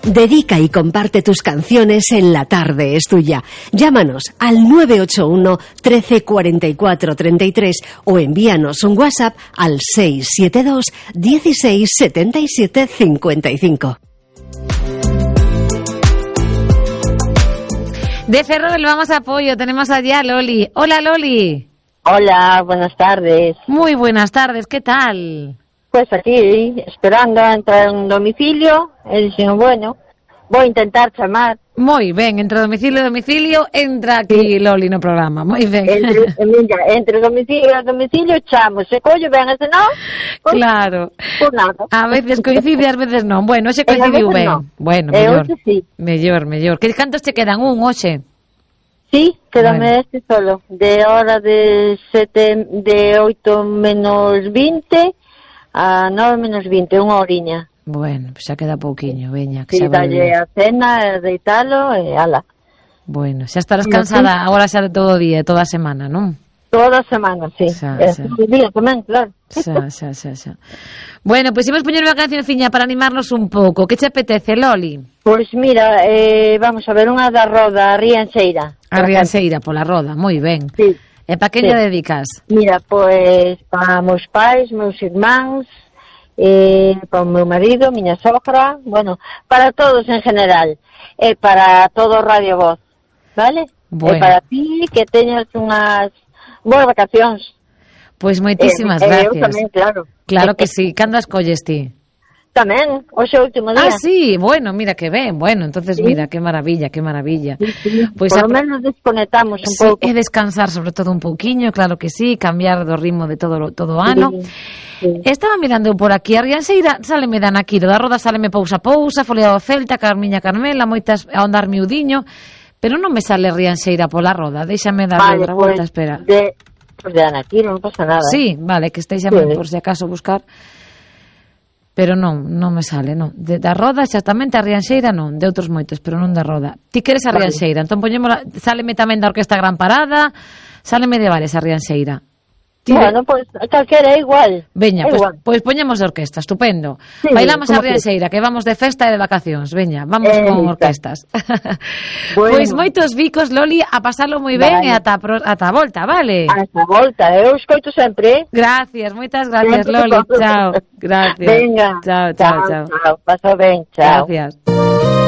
Dedica y comparte tus canciones en La Tarde es Tuya. Llámanos al 981 13 44 33 o envíanos un WhatsApp al 672 16 77 55. De Ferrol vamos a Apoyo, tenemos allá a Loli. Hola, Loli. Hola, buenas tardes. Muy buenas tardes, ¿qué tal? Pues aquí, esperando a entrar en un domicilio, e dixen, bueno, vou intentar chamar. Moi ben, entre domicilio e domicilio, entra aquí Loli no programa, moi ben. Entre domicilio e domicilio chamo, se collo ben, se non, pues, claro. Pues nada. A veces coincide, a veces non. Bueno, hoxe coincidiu ben. No. Bueno, mellor. Sí. Mellor. Que cantos te quedan? Hoxe? Sí, quédame este solo. De hora de 8 menos 20 a 9 menos 20, unha horiña. Bueno, pues xa queda pouquiño, veña. Que sí, dalle a cena, deitalo e ala. Bueno, xa estarás cansada agora xa de todo o día, toda a semana, non? Toda a semana, sí. Todo o día tamén, claro. Xa. Bueno, pues imos poñer unha cancionciña para animarnos un pouco. Que che apetece, Loli? Pois mira, vamos a ver unha da Roda, a Rianxeira. A Rianxeira, pola Roda, moi ben. Sí. E pa que lle dedicas? Mira, pois para meus pais, meus irmáns, para o meu marido, miña sogra, bueno, para todos en general, e para todo Radio Voz, vale? Bueno. E para ti, que teñas unhas boas vacacións. Pois moitísimas gracias. Eu tamén, claro. Claro que sí. Cando as colles ti? Tamén, hoxe é o último día. Ah, sí, bueno, mira que ben. Bueno, entonces sí. Mira, que maravilla. Sí. Pois por lo menos desconectamos un pouco. É descansar sobre todo un pouquiño, claro que sí, cambiar do ritmo de todo o ano. Sí. Estaba mirando por aquí, a Rianxeira sáleme da Naquiro, da Roda sáleme pousa, Folea do Celta, Carmiña Carmela, moitas a andar miudiño, pero non me sale Rianxeira pola Roda. Déixame dar outra volta, espera. Pues de Anaquiro, non pasa nada. Sí, vale, que estéis por si acaso buscar. Pero non me sale, non. Da Roda, exactamente, a Rianxeira non, de outros moitos, pero non da Roda. Ti queres a Rianxeira, entón poñémola, sáleme tamén da Orquesta Gran Parada, sáleme de varias a Rianxeira. Bueno, pues calquera é igual. Veña, pois poñemos de orquesta, estupendo. Sí, bailamos a Rianxeira, que vamos de festa e de vacacións. Veña, vamos con orquestas. Bueno. Pois moitos bicos, Loli, a pasalo moi ben e ata a volta, vale? Ata a volta, eu escoito sempre. Gracias, moitas gracias, Loli. Chao. Gracias. Venga. Chao. Paso ben, chao. Gracias.